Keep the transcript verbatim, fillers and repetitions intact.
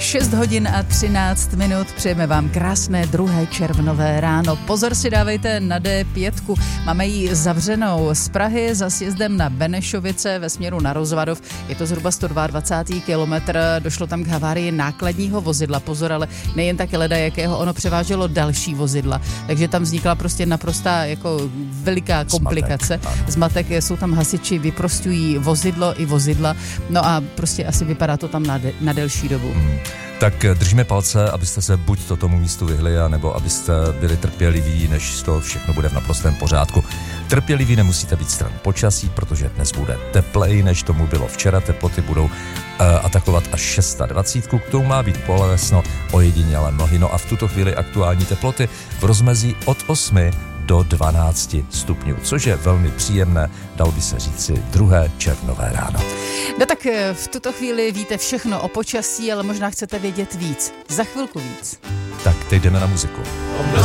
šest hodin a třináct minut, přejeme vám krásné druhé červnové ráno. Pozor si dávejte na dé pět, máme ji zavřenou z Prahy za sjezdem na Benešovice ve směru na Rozvadov. Je to zhruba sto dvacet dva kilometrů, došlo tam k havárii nákladního vozidla. Pozor, ale nejen tak leda, jakého ono převáželo další vozidla. Takže tam vznikla prostě naprostá jako veliká komplikace. Zmatek, Zmatek jsou tam hasiči, vyprostují vozidlo i vozidla, no a prostě asi vypadá to tam na, de- na delší dobu. Hmm. Tak držíme palce, abyste se buď to tomu místu vyhli, anebo abyste byli trpěliví, než to všechno bude v naprostém pořádku. Trpěliví nemusíte být stran počasí, protože dnes bude tepleji, než tomu bylo včera. Teploty budou uh, atakovat až dvacet šest, k tomu má být polesno, ojedinělé mlhy. No a v tuto chvíli aktuální teploty v rozmezí od osmi do dvanácti stupňů, což je velmi příjemné, dalo by se říci, druhé červnové ráno. No tak v tuto chvíli víte všechno o počasí, ale možná chcete vědět víc. Za chvilku víc. Tak teď jdeme na muziku.